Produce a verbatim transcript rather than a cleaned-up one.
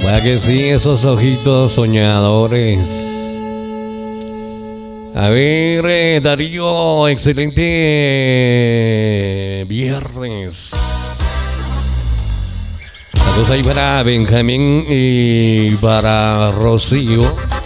¿Verdad que sí? Esos ojitos soñadores. A ver, eh, Darío, excelente viernes. Saludos ahí para Benjamín y para Rocío.